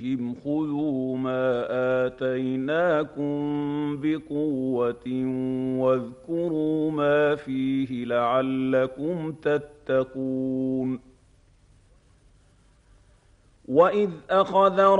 خذوا ما آتيناكم بقوة واذكروا ما فيه لعلكم تتقون. وإذ أخذ